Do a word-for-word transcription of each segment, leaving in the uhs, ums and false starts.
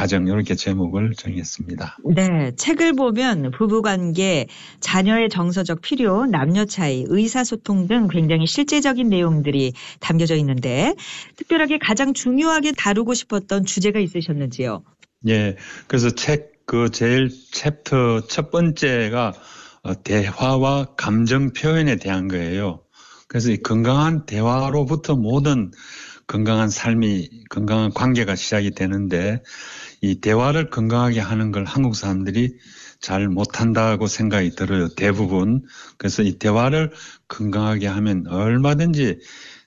가정 이렇게 제목을 정했습니다. 네, 책을 보면 부부관계, 자녀의 정서적 필요, 남녀 차이, 의사소통 등 굉장히 실제적인 내용들이 담겨져 있는데 특별하게 가장 중요하게 다루고 싶었던 주제가 있으셨는지요? 예, 그래서 책 그 제일 챕터 첫 번째가 대화와 감정 표현에 대한 거예요. 그래서 이 건강한 대화로부터 모든 건강한 삶이, 건강한 관계가 시작이 되는데 이 대화를 건강하게 하는 걸 한국 사람들이 잘 못한다고 생각이 들어요. 대부분. 그래서 이 대화를 건강하게 하면 얼마든지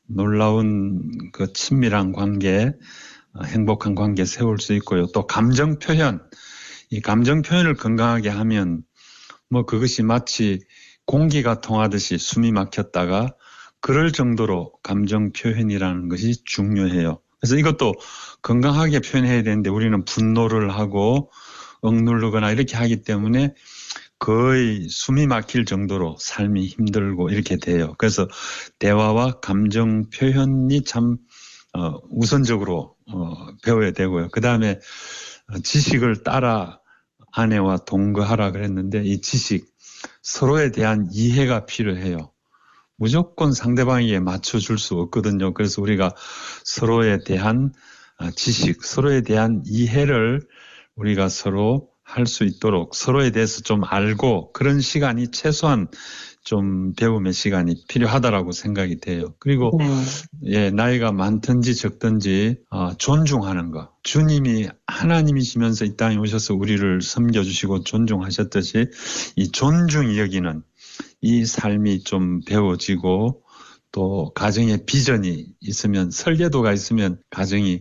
놀라운 그 친밀한 관계, 행복한 관계 세울 수 있고요. 또 감정 표현, 이 감정 표현을 건강하게 하면 뭐 그것이 마치 공기가 통하듯이 숨이 막혔다가 그럴 정도로 감정 표현이라는 것이 중요해요. 그래서 이것도 건강하게 표현해야 되는데 우리는 분노를 하고 억누르거나 이렇게 하기 때문에 거의 숨이 막힐 정도로 삶이 힘들고 이렇게 돼요. 그래서 대화와 감정 표현이 참 어, 우선적으로 어, 배워야 되고요. 그 다음에 지식을 따라 아내와 동거하라 그랬는데 이 지식, 서로에 대한 이해가 필요해요. 무조건 상대방에게 맞춰줄 수 없거든요. 그래서 우리가 서로에 대한 지식, 서로에 대한 이해를 우리가 서로 할 수 있도록 서로에 대해서 좀 알고 그런 시간이 최소한 좀 배움의 시간이 필요하다라고 생각이 돼요. 그리고 네. 예, 나이가 많든지 적든지 어, 존중하는 것. 주님이 하나님이시면서 이 땅에 오셔서 우리를 섬겨주시고 존중하셨듯이 이 존중이 여기는 이 삶이 좀 배워지고 또 가정에 비전이 있으면 설계도가 있으면 가정이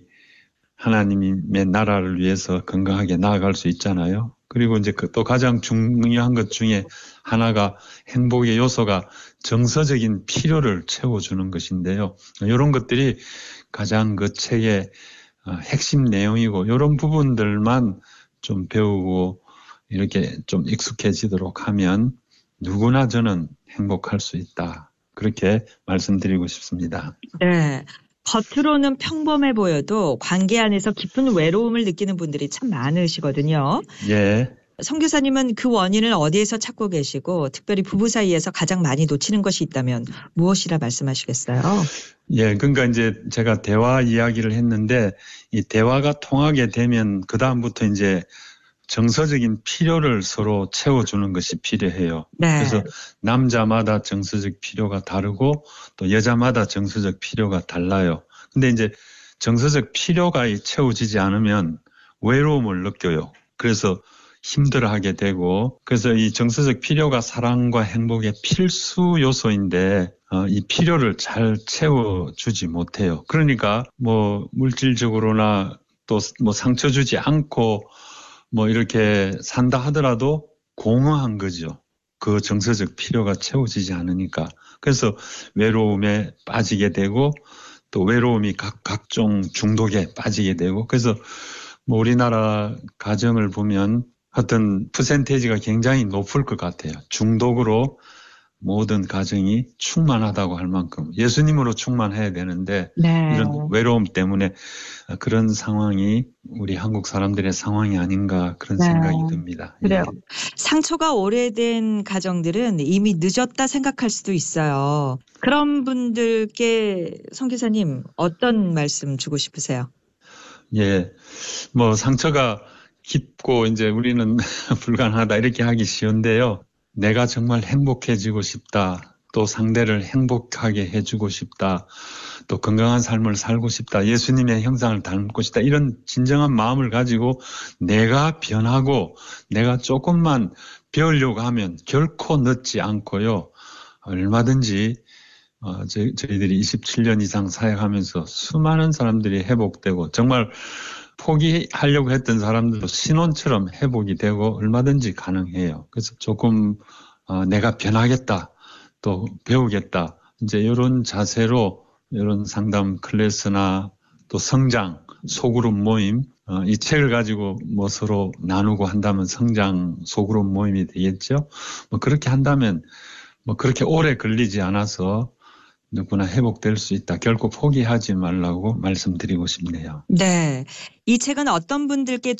하나님의 나라를 위해서 건강하게 나아갈 수 있잖아요. 그리고 이제 또 가장 중요한 것 중에 하나가 행복의 요소가 정서적인 필요를 채워주는 것인데요. 이런 것들이 가장 그 책의 핵심 내용이고 이런 부분들만 좀 배우고 이렇게 좀 익숙해지도록 하면 누구나 저는 행복할 수 있다. 그렇게 말씀드리고 싶습니다. 네. 겉으로는 평범해 보여도 관계 안에서 깊은 외로움을 느끼는 분들이 참 많으시거든요. 예. 선교사님은 그 원인을 어디에서 찾고 계시고 특별히 부부 사이에서 가장 많이 놓치는 것이 있다면 무엇이라 말씀하시겠어요? 예, 그러니까 이제 제가 대화 이야기를 했는데 이 대화가 통하게 되면 그다음부터 이제 정서적인 필요를 서로 채워주는 것이 필요해요. 네. 그래서 남자마다 정서적 필요가 다르고 또 여자마다 정서적 필요가 달라요. 근데 이제 정서적 필요가 채워지지 않으면 외로움을 느껴요. 그래서 힘들어하게 되고 그래서 이 정서적 필요가 사랑과 행복의 필수 요소인데 어, 이 필요를 잘 채워주지 못해요. 그러니까 뭐 물질적으로나 또 뭐 상처 주지 않고 뭐 이렇게 산다 하더라도 공허한 거죠. 그 정서적 필요가 채워지지 않으니까. 그래서 외로움에 빠지게 되고 또 외로움이 각, 각종 중독에 빠지게 되고 그래서 뭐 우리나라 가정을 보면 어떤 퍼센테이지가 굉장히 높을 것 같아요. 중독으로 모든 가정이 충만하다고 할 만큼 예수님으로 충만해야 되는데 네. 이런 외로움 때문에 그런 상황이 우리 한국 사람들의 상황이 아닌가 그런 네. 생각이 듭니다. 그래요. 예. 상처가 오래된 가정들은 이미 늦었다 생각할 수도 있어요. 그런 분들께 선교사님 어떤 말씀 주고 싶으세요? 예, 뭐 상처가 깊고 이제 우리는 불가능하다 이렇게 하기 쉬운데요. 내가 정말 행복해지고 싶다. 또 상대를 행복하게 해주고 싶다. 또 건강한 삶을 살고 싶다. 예수님의 형상을 닮고 싶다. 이런 진정한 마음을 가지고 내가 변하고 내가 조금만 배우려고 하면 결코 늦지 않고요. 얼마든지 어, 저희, 저희들이 이십칠 년 이상 사역하면서 수많은 사람들이 회복되고 정말 포기하려고 했던 사람들도 신혼처럼 회복이 되고 얼마든지 가능해요. 그래서 조금 어, 내가 변하겠다, 또 배우겠다. 이제 이런 자세로 이런 상담 클래스나 또 성장, 소그룹 모임, 어, 이 책을 가지고 뭐 서로 나누고 한다면 성장 소그룹 모임이 되겠죠. 뭐 그렇게 한다면 뭐 그렇게 오래 걸리지 않아서 누구나 회복될 수 있다. 결코 포기하지 말라고 말씀드리고 싶네요. 네. 이 책은 어떤 분들께